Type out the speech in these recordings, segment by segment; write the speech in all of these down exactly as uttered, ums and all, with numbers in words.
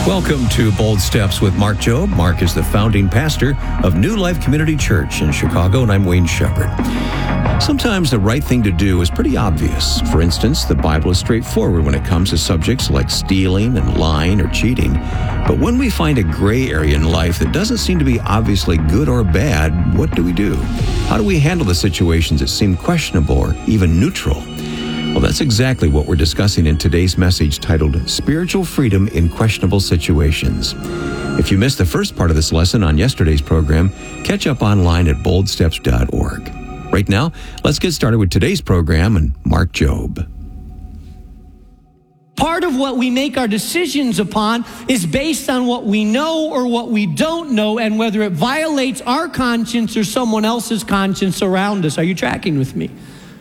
Welcome to Bold Steps with Mark Jobe. Mark is the founding pastor of New Life Community Church in Chicago, and I'm Wayne Shepherd. Sometimes the right thing to do is pretty obvious. For instance, the Bible is straightforward when it comes to subjects like stealing and lying or cheating. But when we find a gray area in life that doesn't seem to be obviously good or bad, what do we do? How do we handle the situations that seem questionable or even neutral? Well, that's exactly what we're discussing in today's message titled Spiritual Freedom in Questionable Situations. If you missed the first part of this lesson on yesterday's program, catch up online at bold steps dot org. Right now, let's get started with today's program and Mark Jobe. Part of what we make our decisions upon is based on what we know or what we don't know, and whether it violates our conscience or someone else's conscience around us. Are you tracking with me?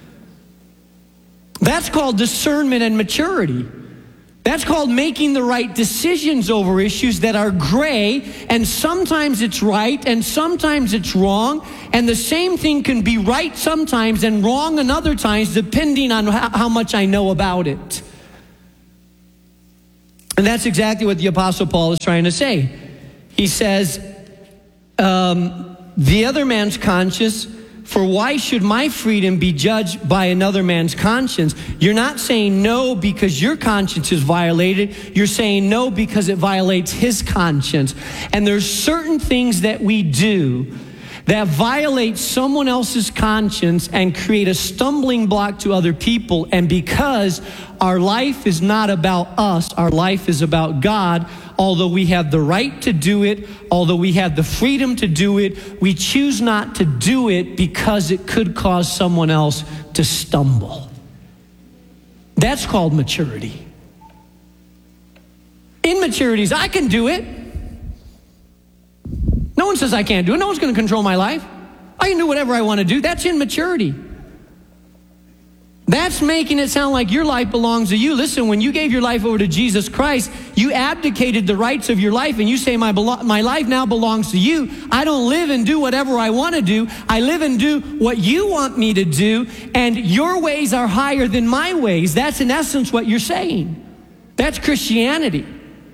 That's called discernment and maturity. That's called making the right decisions over issues that are gray, and sometimes it's right and sometimes it's wrong, and the same thing can be right sometimes and wrong in other times depending on how, how much I know about it. And that's exactly what the Apostle Paul is trying to say. He says, um, the other man's conscience, for why should my freedom be judged by another man's conscience? You're not saying no because your conscience is violated. You're saying no because it violates his conscience. And there's certain things that we do that violate someone else's conscience and create a stumbling block to other people. And because our life is not about us, our life is about God, although we have the right to do it, although we have the freedom to do it, we choose not to do it because it could cause someone else to stumble. That's called maturity. Immaturity is, I can do it. No one says I can't do it. No one's going to control my life. I can do whatever I want to do. That's immaturity. That's making it sound like your life belongs to you. Listen, when you gave your life over to Jesus Christ, you abdicated the rights of your life, and you say, my, belo- my life now belongs to you. I don't live and do whatever I want to do. I live and do what you want me to do, and your ways are higher than my ways. That's in essence what you're saying. That's Christianity.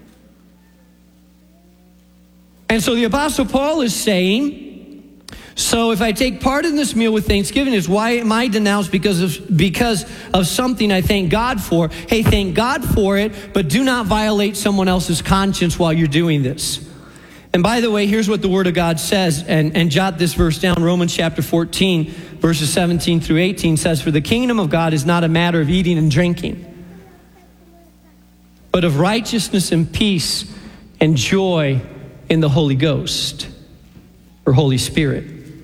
And so the Apostle Paul is saying, so if I take part in this meal with thanksgiving, is why am I denounced because of, because of something I thank God for? Hey, thank God for it, but do not violate someone else's conscience while you're doing this. And by the way, here's what the Word of God says, and, and jot this verse down. Romans chapter fourteen, verses seventeen through eighteen says, for the kingdom of God is not a matter of eating and drinking, but of righteousness and peace and joy in the Holy Ghost, or Holy Spirit.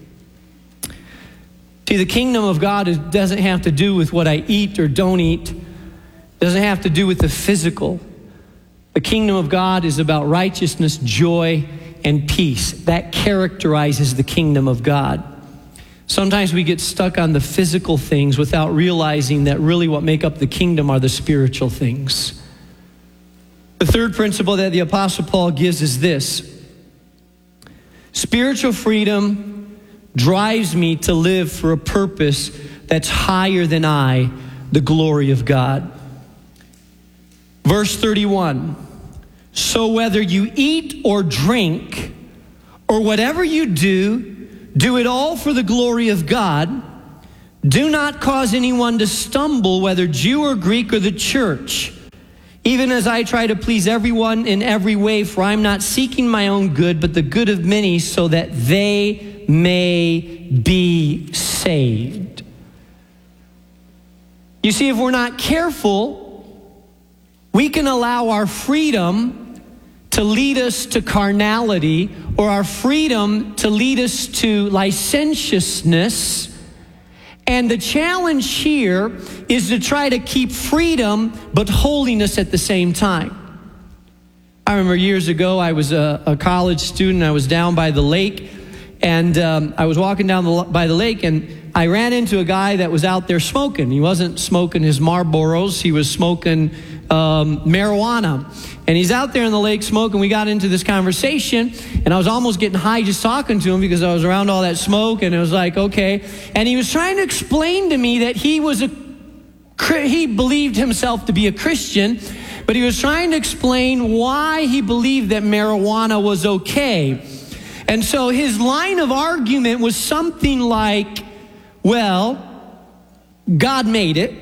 See, the kingdom of God is, doesn't have to do with what I eat or don't eat. It doesn't have to do with the physical. The kingdom of God is about righteousness, joy, and peace. That characterizes the kingdom of God. Sometimes we get stuck on the physical things without realizing that really what make up the kingdom are the spiritual things. The third principle that the Apostle Paul gives is this. Spiritual freedom drives me to live for a purpose that's higher than I, the glory of God. Verse thirty-one, so whether you eat or drink or whatever you do, do it all for the glory of God. Do not cause anyone to stumble, whether Jew or Greek or the church, even as I try to please everyone in every way, for I'm not seeking my own good, but the good of many, so that they may be saved. You see, if we're not careful, we can allow our freedom to lead us to carnality, or our freedom to lead us to licentiousness. And the challenge here is to try to keep freedom but holiness at the same time. I remember years ago, I was a, a college student. I was down by the lake, and um, I was walking down the, by the lake, and I ran into a guy that was out there smoking. He wasn't smoking his Marlboros. He was smoking um, marijuana. And he's out there in the lake smoking. We got into this conversation, and I was almost getting high just talking to him because I was around all that smoke, and it was like, okay. And he was trying to explain to me that he was a, he believed himself to be a Christian, but he was trying to explain why he believed that marijuana was okay. And so his line of argument was something like, well, God made it.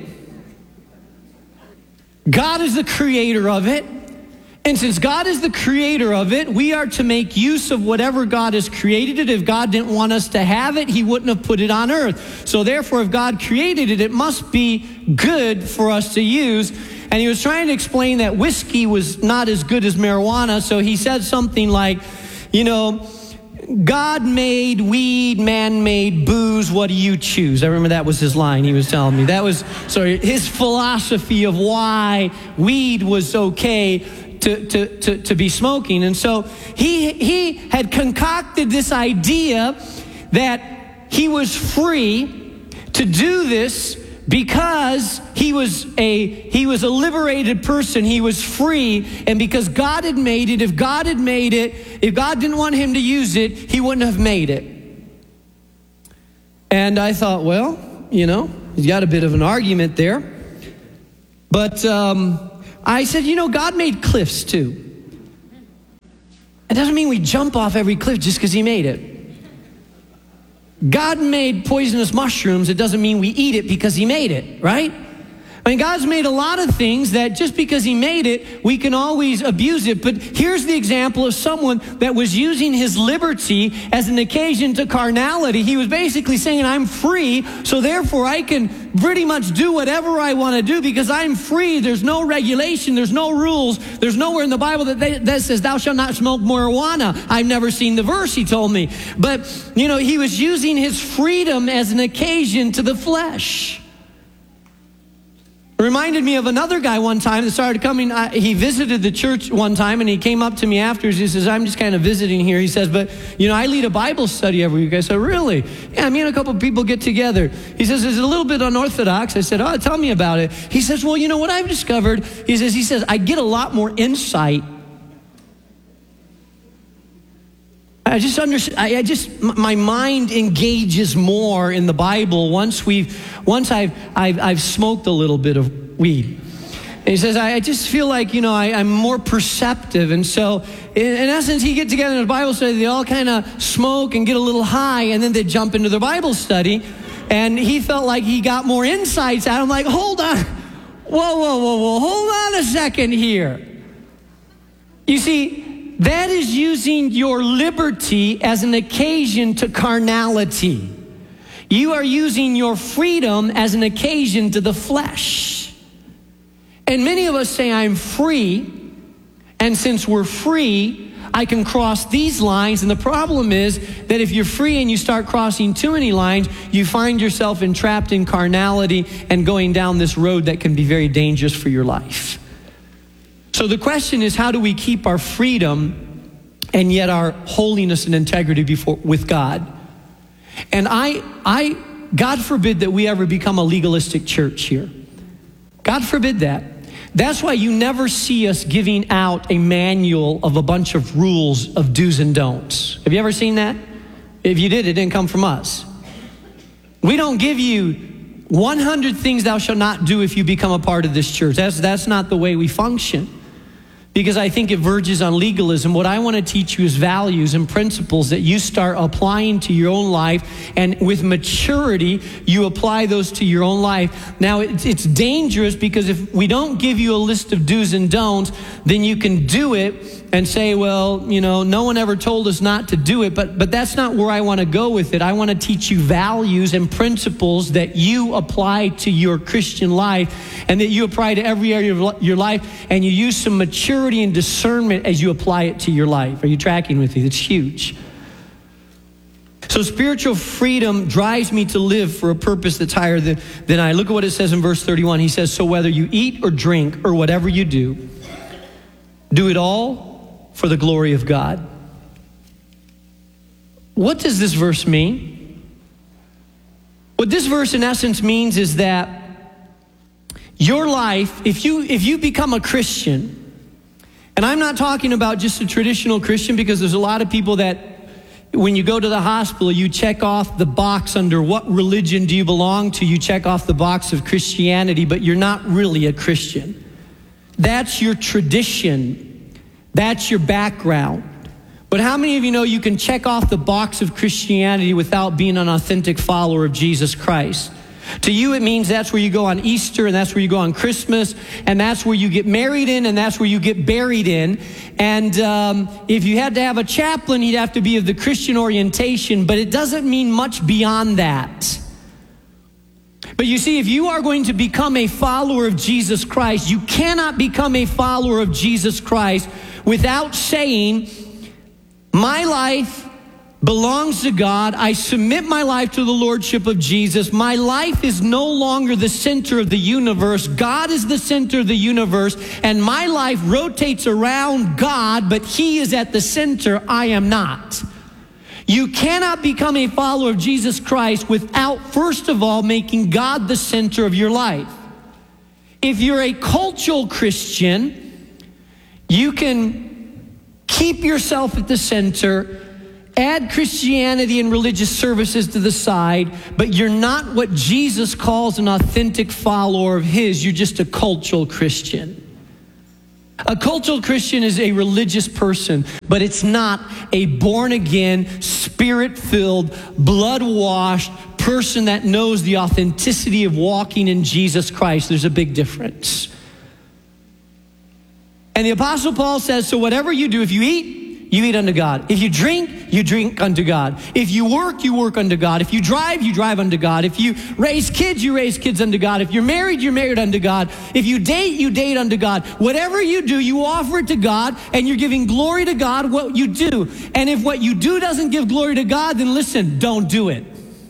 God is the creator of it. And since God is the creator of it, we are to make use of whatever God has created it. If God didn't want us to have it, he wouldn't have put it on earth. So therefore, if God created it, it must be good for us to use. And he was trying to explain that whiskey was not as good as marijuana. So he said something like, you know, God made weed, man made booze, what do you choose? I remember that was his line he was telling me. That was, sorry, his philosophy of why weed was okay to, to, to, to be smoking. And so he, he had concocted this idea that he was free to do this because he was a he was a liberated person. He was free, and because God had made it, if God had made it, if God didn't want him to use it, he wouldn't have made it. And I thought, well, you know, he's got a bit of an argument there. But um, I said, you know, God made cliffs too. It doesn't mean we jump off every cliff just because he made it. God made poisonous mushrooms. It doesn't mean we eat it because he made it, right? I mean, God's made a lot of things that just because he made it, we can always abuse it. But here's the example of someone that was using his liberty as an occasion to carnality. He was basically saying, I'm free, so therefore I can pretty much do whatever I want to do because I'm free. There's no regulation. There's no rules. There's nowhere in the Bible that, they, that says, thou shalt not smoke marijuana. I've never seen the verse, he told me. But, you know, he was using his freedom as an occasion to the flesh. It reminded me of another guy one time that started coming. Uh, he visited the church one time, and he came up to me afterwards. He says, I'm just kind of visiting here. He says, but, you know, I lead a Bible study every week. I said, really? Yeah, me and a couple of people get together. He says, it's a little bit unorthodox. I said, oh, tell me about it. He says, well, you know what I've discovered? He says, he says, I get a lot more insight. I just understand. I just my mind engages more in the Bible once we've once I've I've, I've smoked a little bit of weed. And he says, I, I just feel like, you know, I, I'm more perceptive. And so, in, in essence, he get together in a Bible study. They all kind of smoke and get a little high, and then they jump into their Bible study. And he felt like he got more insights out. I'm like, hold on, whoa, whoa, whoa, whoa, hold on a second here. You see. That is using your liberty as an occasion to carnality. You are using your freedom as an occasion to the flesh. And many of us say, I'm free. And since we're free, I can cross these lines. And the problem is that if you're free and you start crossing too many lines, you find yourself entrapped in carnality and going down this road that can be very dangerous for your life. So the question is, how do we keep our freedom and yet our holiness and integrity before with God? And I, I, God forbid that we ever become a legalistic church here. God forbid that. That's why you never see us giving out a manual of a bunch of rules of do's and don'ts. Have you ever seen that? If you did, it didn't come from us. We don't give you one hundred things thou shalt not do if you become a part of this church. That's, that's not the way we function. Because I think it verges on legalism. What I want to teach you is values and principles that you start applying to your own life. And with maturity, you apply those to your own life. Now, it's, it's dangerous because if we don't give you a list of do's and don'ts, then you can do it and say, well, you know, no one ever told us not to do it. But, but that's not where I want to go with it. I want to teach you values and principles that you apply to your Christian life and that you apply to every area of your life, and you use some maturity and discernment as you apply it to your life. Are you tracking with me? It's huge. So spiritual freedom drives me to live for a purpose that's higher than, than I. Look at what it says in verse thirty-one. He says, so whether you eat or drink or whatever you do, do it all for the glory of God. What does this verse mean? What this verse in essence means is that your life, if you if you become a Christian, and I'm not talking about just a traditional Christian, because there's a lot of people that when you go to the hospital, you check off the box under what religion do you belong to. You check off the box of Christianity, but you're not really a Christian. That's your tradition. That's your background. But how many of you know you can check off the box of Christianity without being an authentic follower of Jesus Christ? To you, it means that's where you go on Easter, and that's where you go on Christmas, and that's where you get married in, and that's where you get buried in. And um, if you had to have a chaplain, he'd have to be of the Christian orientation, but it doesn't mean much beyond that. But you see, if you are going to become a follower of Jesus Christ, you cannot become a follower of Jesus Christ without saying, my life belongs to God. I submit my life to the lordship of Jesus. My life is no longer the center of the universe. God is the center of the universe, and my life rotates around God, but He is at the center. I am not. You cannot become a follower of Jesus Christ without, first of all, making God the center of your life. If you're a cultural Christian, you can keep yourself at the center, add Christianity and religious services to the side, but you're not what Jesus calls an authentic follower of His. You're just a cultural Christian. A cultural Christian is a religious person, but it's not a born-again, spirit-filled, blood-washed person that knows the authenticity of walking in Jesus Christ. There's a big difference. And the Apostle Paul says, so whatever you do, if you eat, you eat unto God. If you drink, you drink unto God. If you work, you work unto God. If you drive, you drive unto God. If you raise kids, you raise kids unto God. If you're married, you're married unto God. If you date, you date unto God. Whatever you do, you offer it to God, and you're giving glory to God what you do. And if what you do doesn't give glory to God, then listen, don't do it.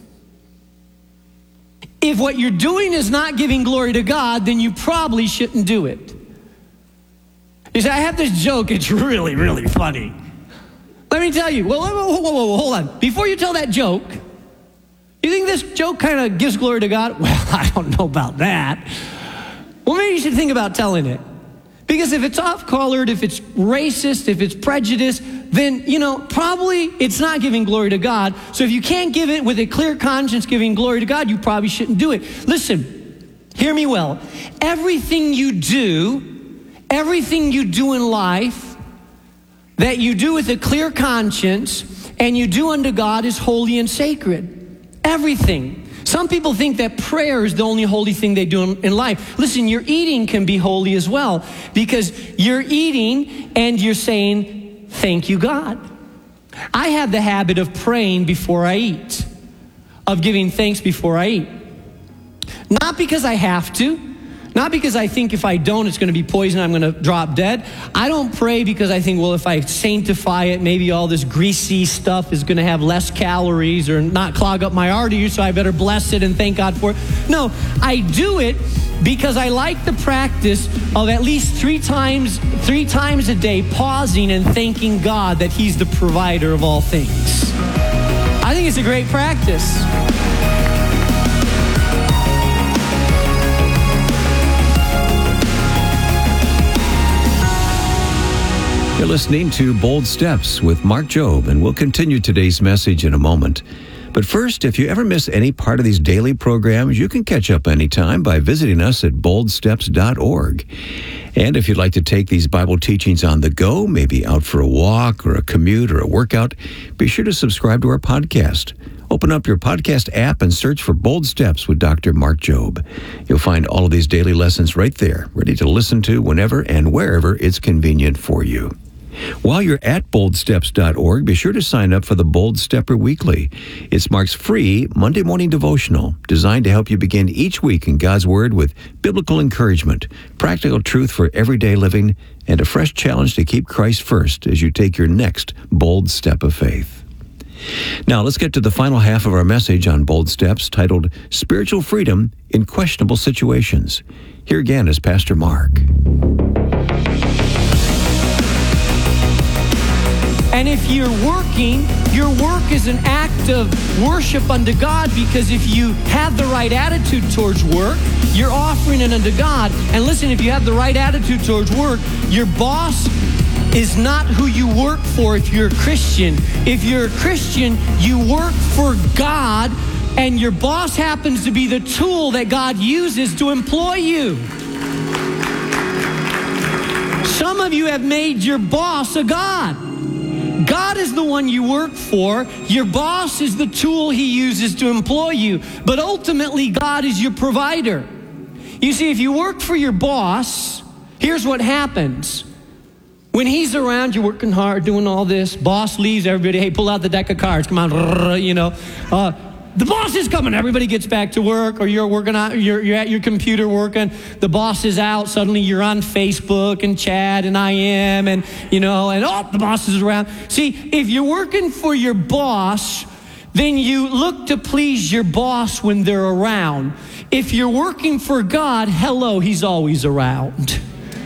If what you're doing is not giving glory to God, then you probably shouldn't do it. You say, I have this joke, it's really, really funny. Let me tell you, well, whoa, whoa, whoa, hold on. Before you tell that joke, you think this joke kind of gives glory to God? Well, I don't know about that. Well, maybe you should think about telling it. Because if it's off-colored, if it's racist, if it's prejudiced, then, you know, probably it's not giving glory to God. So if you can't give it with a clear conscience giving glory to God, you probably shouldn't do it. Listen, hear me well. Everything you do, everything you do in life, that you do with a clear conscience and you do unto God is holy and sacred. Everything. Some people think that prayer is the only holy thing they do in, in life. Listen, your eating can be holy as well, because you're eating and you're saying, thank you, God. I have the habit of praying before I eat, of giving thanks before I eat. Not because I have to. Not because I think if I don't, it's going to be poison, I'm going to drop dead. I don't pray because I think, well, if I sanctify it, maybe all this greasy stuff is going to have less calories or not clog up my arteries, so I better bless it and thank God for it. No, I do it because I like the practice of at least three times, three times a day pausing and thanking God that He's the provider of all things. I think it's a great practice. You're listening to Bold Steps with Mark Jobe, and we'll continue today's message in a moment. But first, if you ever miss any part of these daily programs, you can catch up anytime by visiting us at bold steps dot org. And if you'd like to take these Bible teachings on the go, maybe out for a walk or a commute or a workout, be sure to subscribe to our podcast. Open up your podcast app and search for Bold Steps with Doctor Mark Jobe. You'll find all of these daily lessons right there, ready to listen to whenever and wherever it's convenient for you. While you're at bold steps dot org, be sure to sign up for the Bold Stepper Weekly. It's Mark's free Monday morning devotional designed to help you begin each week in God's Word with biblical encouragement, practical truth for everyday living, and a fresh challenge to keep Christ first as you take your next bold step of faith. Now, let's get to the final half of our message on Bold Steps, titled Spiritual Freedom in Questionable Situations. Here again is Pastor Mark. And if you're working, your work is an act of worship unto God, because if you have the right attitude towards work, you're offering it unto God. And listen, if you have the right attitude towards work, your boss is not who you work for if you're a Christian. If you're a Christian, you work for God, and your boss happens to be the tool that God uses to employ you. of you have made your boss a god. God is the one you work for. Your boss is the tool he uses to employ you. But ultimately, God is your provider. You see, if you work for your boss, here's what happens. When he's around, you're working hard, doing all this. Boss leaves, everybody, hey, pull out the deck of cards. Come on, you know. Uh, the boss is coming. Everybody gets back to work, or you're working out, you're, you're at your computer working. The boss is out. Suddenly you're on Facebook and chat and I M and, you know, and oh, the boss is around. See, if you're working for your boss, then you look to please your boss when they're around. If you're working for God, hello, he's always around.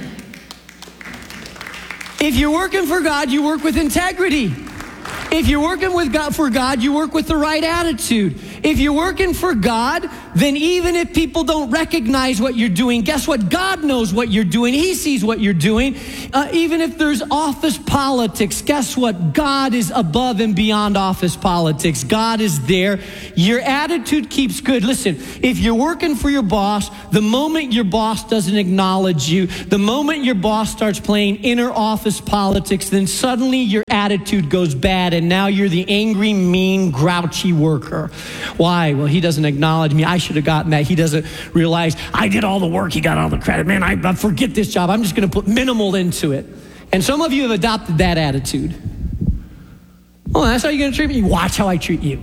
If you're working for God, you work with integrity. If you're working with God for God, you work with the right attitude. If you're working for God, then even if people don't recognize what you're doing, guess what? God knows what you're doing. He sees what you're doing. Uh, even if there's office politics, guess what? God is above and beyond office politics. God is there. Your attitude keeps good. Listen, if you're working for your boss, the moment your boss doesn't acknowledge you, the moment your boss starts playing inner office politics, then suddenly your attitude goes bad, and now you're the angry, mean, grouchy worker. Why? Well, he doesn't acknowledge me. I should have gotten that. He doesn't realize I did all the work. He got all the credit. Man, I, I forget this job. I'm just going to put minimal into it. And some of you have adopted that attitude. Oh, that's how you're going to treat me? Watch how I treat you.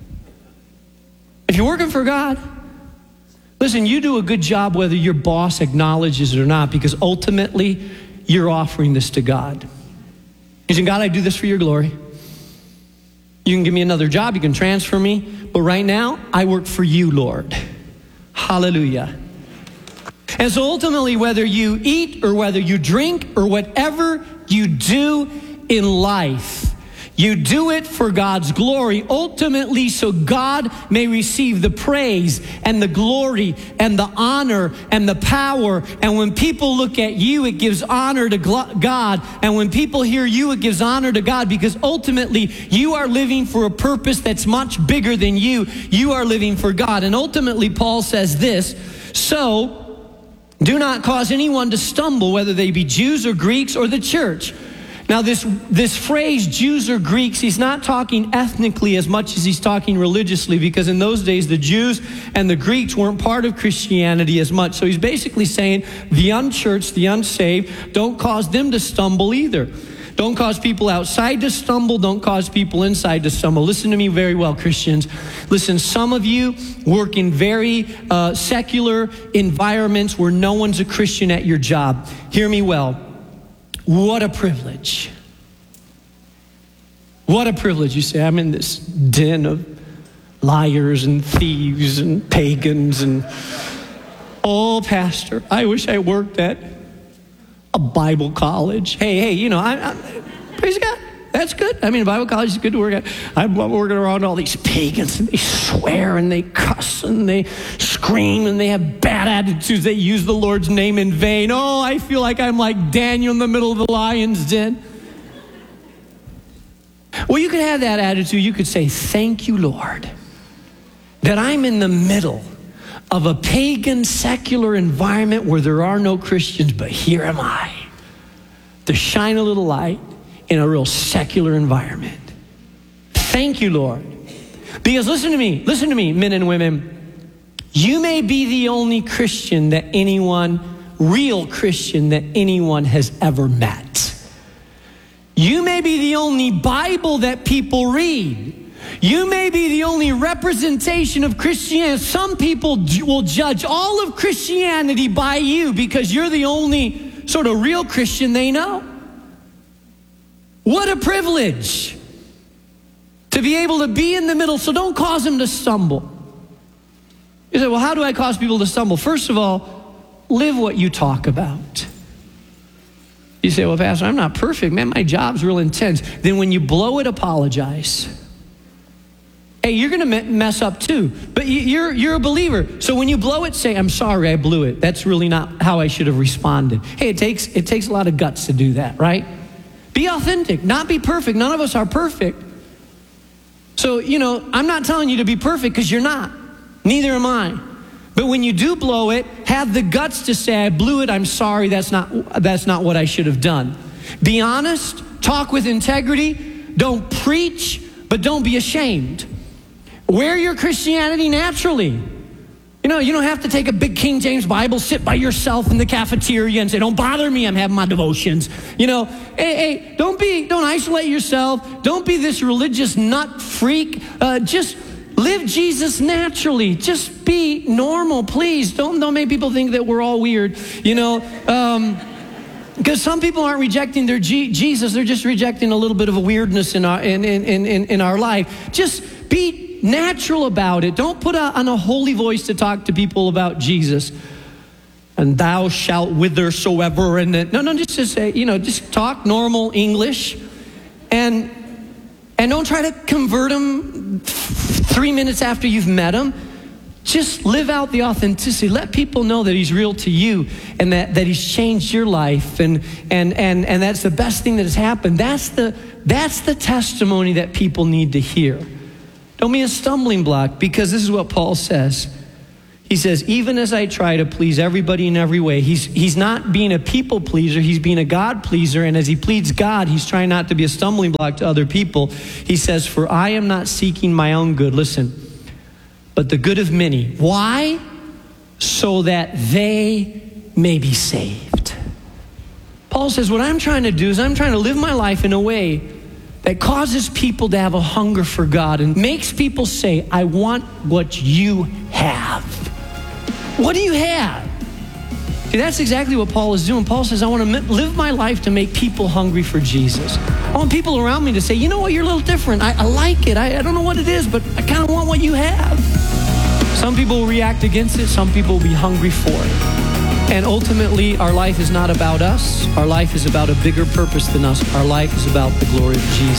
If you're working for God, listen, you do a good job whether your boss acknowledges it or not, because ultimately you're offering this to God. You're saying, God, I do this for your glory. You can give me another job. You can transfer me. But right now, I work for you, Lord. Hallelujah. And so ultimately, whether you eat or whether you drink or whatever you do in life, you do it for God's glory, ultimately so God may receive the praise and the glory and the honor and the power. And when people look at you, it gives honor to God. And when people hear you, it gives honor to God, because ultimately you are living for a purpose that's much bigger than you. You are living for God. And ultimately, Paul says this, so do not cause anyone to stumble, whether they be Jews or Greeks or the church. Now, this, this phrase, Jews or Greeks, he's not talking ethnically as much as he's talking religiously, because in those days, the Jews and the Greeks weren't part of Christianity as much. So he's basically saying the unchurched, the unsaved, don't cause them to stumble either. Don't cause people outside to stumble. Don't cause people inside to stumble. Listen to me very well, Christians. Listen, some of you work in very uh, secular environments where no one's a Christian at your job. Hear me well. What a privilege. What a privilege. You say, I'm in this den of liars and thieves and pagans and, oh, Pastor, I wish I worked at a Bible college. Hey, hey, you know, I, I, praise God. That's good. I mean, Bible college is good to work at. I'm working around all these pagans, and they swear and they cuss and they scream and they have bad attitudes. They use the Lord's name in vain. Oh, I feel like I'm like Daniel in the middle of the lion's den. Well, you could have that attitude. You could say, thank you, Lord, that I'm in the middle of a pagan, secular environment where there are no Christians, but here am I to shine a little light in a real secular environment. Thank you, Lord. Because listen to me, listen to me, men and women. You may be the only Christian that anyone, real Christian that anyone has ever met. You may be the only Bible that people read. You may be the only representation of Christianity. Some people will judge all of Christianity by you because you're the only sort of real Christian they know. What a privilege to be able to be in the middle. So don't cause them to stumble. You say, well, how do I cause people to stumble? First of all, live what you talk about. You say, well, Pastor, I'm not perfect. Man, my job's real intense. Then when you blow it, apologize. Hey, you're going to mess up too, but you're, you're a believer. So when you blow it, say, I'm sorry, I blew it. That's really not how I should have responded. Hey, it takes, it takes a lot of guts to do that, right? Be authentic, not be perfect. None of us are perfect. So, you know, I'm not telling you to be perfect because you're not. Neither am I. But when you do blow it, have the guts to say, I blew it, I'm sorry, that's not, that's not what I should have done. Be honest, talk with integrity, don't preach, but don't be ashamed. Wear your Christianity naturally. You know, you don't have to take a big King James Bible, sit by yourself in the cafeteria and say, don't bother me, I'm having my devotions. You know, hey, hey, don't be, don't isolate yourself. Don't be this religious nut freak. Uh, just live Jesus naturally. Just be normal, please. Don't, don't make people think that we're all weird, you know. Um, because some people aren't rejecting their G- Jesus, they're just rejecting a little bit of a weirdness in our, in, in, in, in our life. Just be natural about it. Don't put a, on a holy voice to talk to people about Jesus. And thou shalt whithersoever. And then, no, no, just to say, you know, just talk normal English. And and don't try to convert them three minutes after you've met them. Just live out the authenticity. Let people know that he's real to you and that, that he's changed your life. And, and, and, and that's the best thing that has happened. That's the, that's the testimony that people need to hear. Don't be a stumbling block, because this is what Paul says. He says, even as I try to please everybody in every way, he's, he's not being a people pleaser, he's being a God pleaser. And as he pleads God, he's trying not to be a stumbling block to other people. He says, for I am not seeking my own good, listen, but the good of many. Why? So that they may be saved. Paul says, what I'm trying to do is I'm trying to live my life in a way that causes people to have a hunger for God and makes people say, I want what you have. What do you have? See, that's exactly what Paul is doing. Paul says, I want to live my life to make people hungry for Jesus. I want people around me to say, you know what, you're a little different. I, I like it. I, I don't know what it is, but I kind of want what you have. Some people will react against it. Some people will be hungry for it. And ultimately, our life is not about us. Our life is about a bigger purpose than us. Our life is about the glory of Jesus.